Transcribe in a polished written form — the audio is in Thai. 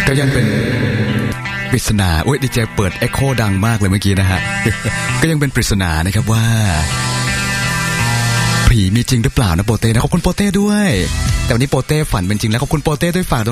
ก็ยังเป็นปริศนาโอ้ยดีเจเปิดเอ็กโคดังมากเลยเมื่อกี้นะฮะ ก็ยังเป็นปริศนานะครับว่าผีมีจริงหรือเปล่านะโปเต้นะขอบคุณโปเต้ด้วยแต่วันนี้โปเต้ฝันเป็นจริงแล้วขอบคุณโปเต้ด้วยฝาก